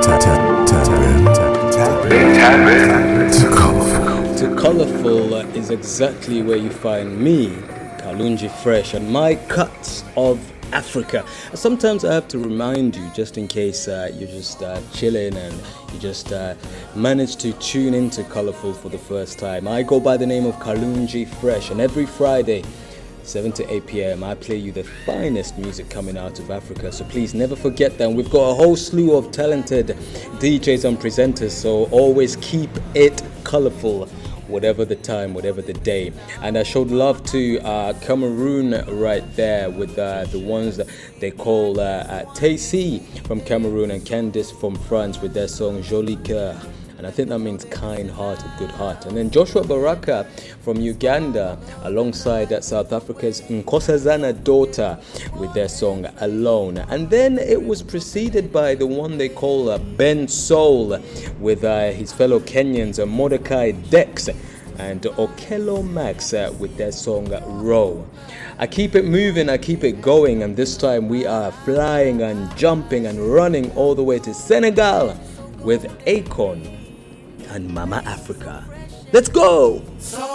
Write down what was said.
Tap in to Colorful. To Colorful is exactly where you find me, Kalunji Fresh, and my cuts of Africa. Sometimes I have to remind you, just in case you're just chilling and you just managed to tune into Colorful for the first time. I go by the name of Kalunji Fresh, and every Friday, 7 to 8 p.m. I play you the finest music coming out of Africa, so please never forget that. We've got a whole slew of talented DJs and presenters, so always keep it colorful, whatever the time, whatever the day. And I showed love to Cameroon right there with the ones that they call Tacy from Cameroon and Candice from France with their song Joli Coeur. And I think that means kind-hearted, good heart. And then Joshua Baraka from Uganda alongside South Africa's Nkosazana Daughter with their song Alone. And then it was preceded by the one they call Ben Soul with his fellow Kenyans Mordecai Dex and Okello Max with their song Row. I keep it moving, I keep it going, and this time we are flying and jumping and running all the way to Senegal with Akon and Mama Africa. Let's go!